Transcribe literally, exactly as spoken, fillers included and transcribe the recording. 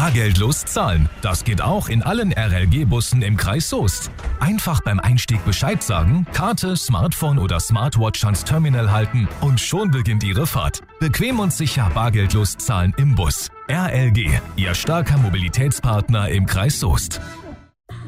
bargeldlos zahlen. Das geht auch in allen R L G-Bussen im Kreis Soest. Einfach beim Einstieg Bescheid sagen, Karte, Smartphone oder Smartwatch ans Terminal halten und schon beginnt Ihre Fahrt. Bequem und sicher bargeldlos zahlen im Bus. R L G, Ihr starker Mobilitätspartner im Kreis Soest.